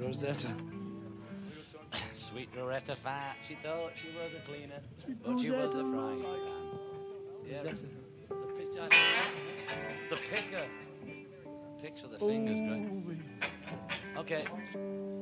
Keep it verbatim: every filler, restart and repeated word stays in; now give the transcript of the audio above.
Rosetta. Sweet Rosetta Fat. She thought she was a cleaner, Sweet but she was Rosetta. a frying pan. Yeah, the, Rosetta. the, pitch, the picker. Picks with the fingers, great. Okay.